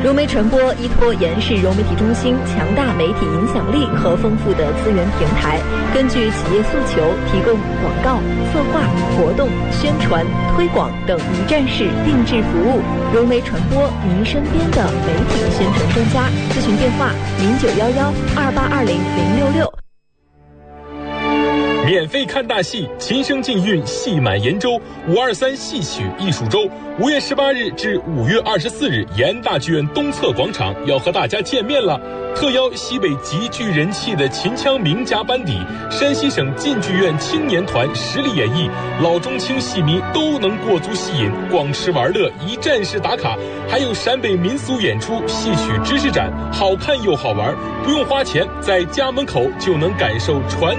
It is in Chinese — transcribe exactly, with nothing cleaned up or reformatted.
融媒传播依托延世融媒体中心强大媒体影响力和丰富的资源平台，根据企业诉求，提供广告、策划、活动、宣传、推广等一站式定制服务。融媒传播，您身边的媒体宣传专家。咨询电话：零九幺幺二八二零零六六。 免费看大戏，琴声竞韵，戏满延州。五二三戏曲艺术周，五月十八日至五月二十四日，延大剧院东侧广场要和大家见面了。特邀西北极具人气的秦腔名家班底，山西省晋剧院青年团实力演绎，老中青戏迷都能过足戏瘾，逛吃玩乐，一站式打卡。还有陕北民俗演出、戏曲知识展，好看又好玩，不用花钱，在家门口就能感受传